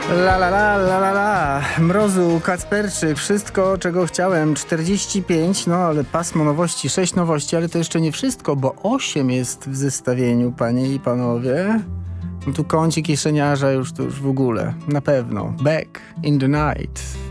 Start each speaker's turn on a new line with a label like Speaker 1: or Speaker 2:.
Speaker 1: La la la la la la. Mrozu, Kacperczyk, wszystko czego chciałem. 45, no ale pasmo nowości, 6 nowości, ale to jeszcze nie wszystko, bo 8 jest w zestawieniu, panie i panowie. No tu kącik kieszeniarza już w ogóle, na pewno. Back in the night.